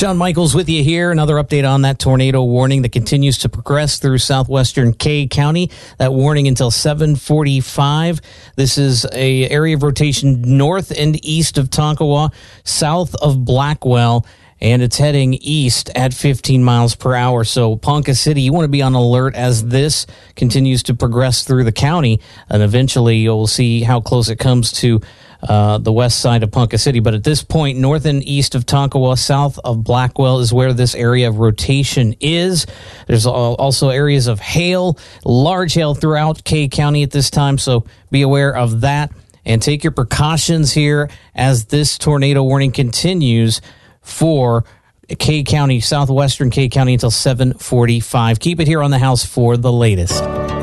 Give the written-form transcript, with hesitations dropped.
Sean Michaels with you here. Another update on that tornado warning that continues to progress through southwestern Kay County. That warning until 7:45. This is a area of rotation north and east of Tonkawa, south of Blackwell, and it's heading east at 15 miles per hour. So Ponca City, you want to be on alert as this continues to progress through the county, and eventually you'll see how close it comes to the west side of Ponca City. But at this point, north and east of Tonkawa, south of Blackwell is where this area of rotation is. There's also areas of hail, large hail throughout Kay County at this time, so be aware of that and take your precautions here as this tornado warning continues for Kay County, southwestern Kay County, until 7:45. Keep it here on the house for the latest.